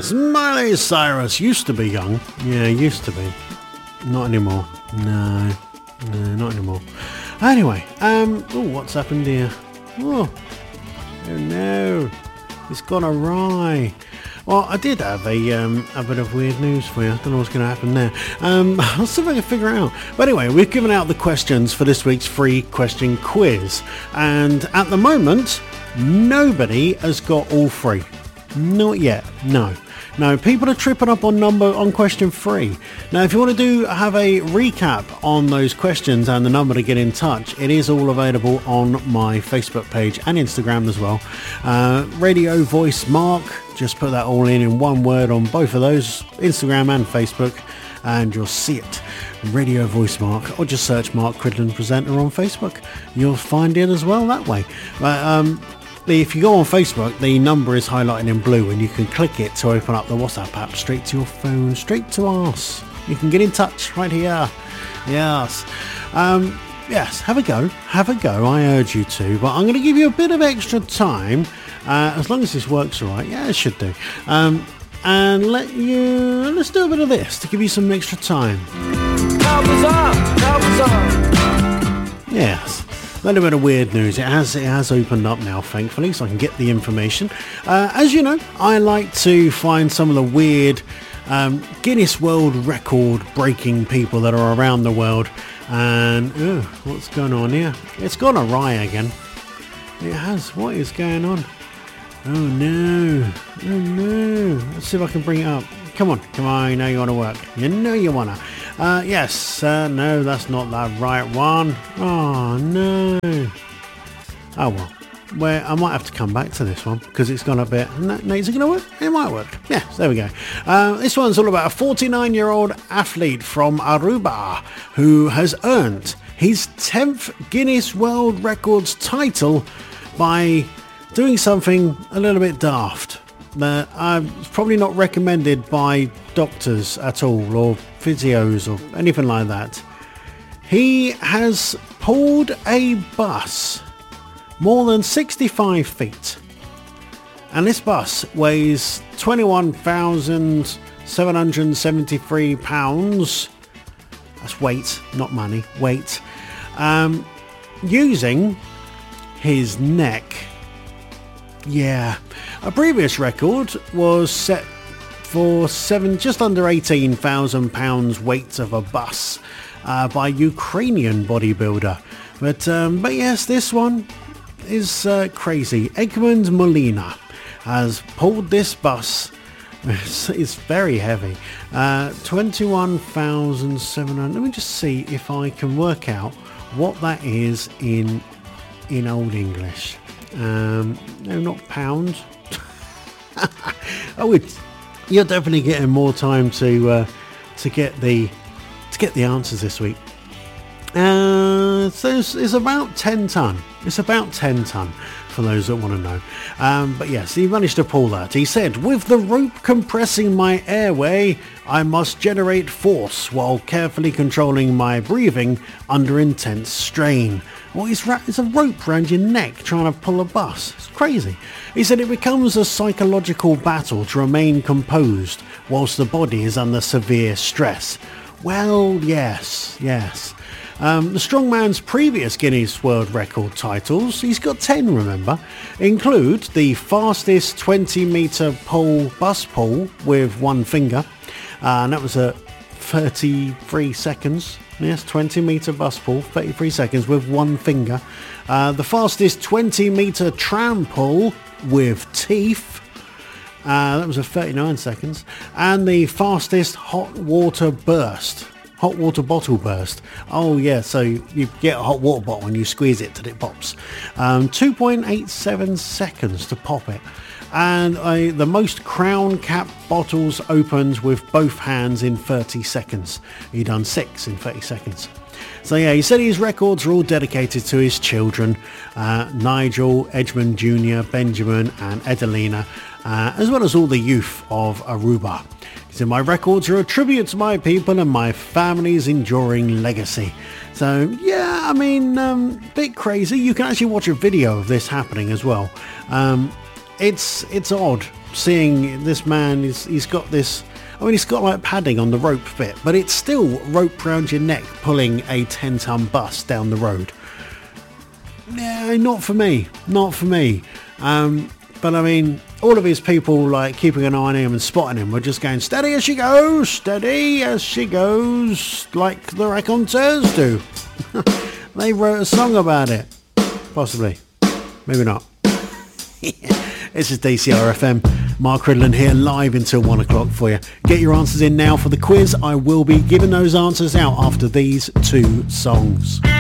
Cyrus. Miley Cyrus used to be young. Yeah, used to be. Not anymore. No, not anymore. Anyway, what's happened here? Oh no, it's gone awry. Well, I did have a bit of weird news for you. I don't know what's going to happen there. I'll see if I can figure it out. But anyway, we've given out the questions for this week's free question quiz. And at the moment, nobody has got all three. Not yet, no. No, people are tripping up on question 3. Now, if you want to have a recap on those questions and the number to get in touch, it is all available on my Facebook page and Instagram as well. Radio Voice Mark, just put that all in one word on both of those, Instagram and Facebook, and you'll see it. Radio Voice Mark, or just search Mark Cridland Presenter on Facebook. You'll find it as well that way. But, if you go on Facebook, the number is highlighted in blue and you can click it to open up the WhatsApp app straight to your phone, straight to us. You can get in touch right here. Yes. Yes, have a go, I urge you to, but I'm going to give you a bit of extra time, as long as this works all right. Yeah, it should do. And let's do a bit of this to give you some extra time. Yes. A little bit of weird news. It has opened up now, thankfully, so I can get the information. As you know, I like to find some of the weird Guinness World Record breaking people that are around the world. And what's going on here? It's gone awry again. It has. What is going on? Oh no. Let's see if I can bring it up. Come on, you know you want to work. You know you want to. Yes, no, that's not the right one. Oh, no. Oh, well, I might have to come back to this one because it's gone a bit... No, is it going to work? It might work. Yeah, there we go. This one's all about a 49-year-old athlete from Aruba who has earned his 10th Guinness World Records title by doing something a little bit daft. It's probably not recommended by doctors at all, or physios, or anything like that. He has pulled a bus more than 65 feet. And this bus weighs 21,773 pounds. That's weight, not money, weight. Using his neck. Yeah. A previous record was set for just under 18,000 pounds weight of a bus by a Ukrainian bodybuilder. But yes, this one is crazy. Egmond Molina has pulled this bus. It's very heavy. 21,700. Let me just see if I can work out what that is in Old English. No, not pounds. You're definitely getting more time to get the answers this week. So it's about 10 ton. It's about 10 ton for those that want to know. But yes, he managed to pull that. He said, "With the rope compressing my airway, I must generate force while carefully controlling my breathing under intense strain." Well, it's a rope around your neck trying to pull a bus. It's crazy. He said it becomes a psychological battle to remain composed whilst the body is under severe stress. Well, yes. The strongman's previous Guinness World Record titles, he's got 10, remember, include the fastest 20-metre bus pull with one finger, and that was at 33 seconds. Yes, 20-metre bus pull, 33 seconds with one finger. The fastest 20-metre tram pull with teeth. That was at 39 seconds. And the fastest hot water bottle burst. Oh yeah, so you get a hot water bottle and you squeeze it till it pops. 2.87 seconds to pop it. And the most crown cap bottles opened with both hands in 30 seconds. He done 6 in 30 seconds. So yeah, he said his records are all dedicated to his children, Nigel, Edmund Jr., Benjamin and Edelina, as well as all the youth of Aruba. He said, "My records are a tribute to my people and my family's enduring legacy." So yeah, I mean, bit crazy. You can actually watch a video of this happening as well. It's odd. seeing this man, he's got this, I mean, he's got like padding on the rope bit, but it's still rope round your neck pulling a 10-ton bus down the road. Yeah, not for me. But I mean, all of his people like keeping an eye on him and spotting him were just going, steady as she goes, like the raconteurs do. They wrote a song about it. Possibly. Maybe not. This is DCR FM. Mark Ridland here, live until 1 o'clock for you. Get your answers in now for the quiz. I will be giving those answers out after these two songs.